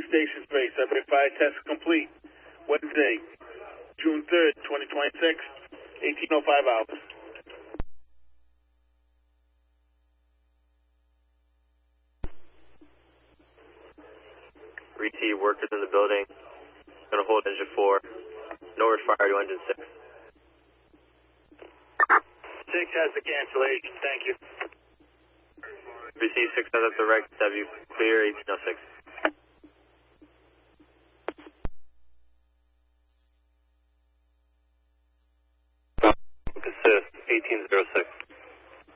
station space. Subject fire test complete. Wednesday, June 3rd, 2026, 18:05 hours. RT workers in the building. Gonna hold engine 4. Norward fire to engine 6. 6 has the cancellation. Thank you. Receive 6 up the right. W clear 1806. Assist 1806.